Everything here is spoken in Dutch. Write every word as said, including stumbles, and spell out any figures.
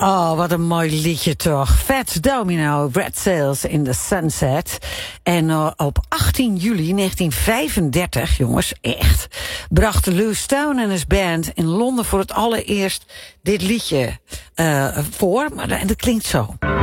Oh, wat een mooi liedje toch. Fats Domino, Red Sails in the Sunset. En uh, op achttien juli negentien vijfendertig, jongens, echt, bracht Lou Stone en his band in Londen voor het allereerst dit liedje uh, voor. Maar dat klinkt zo.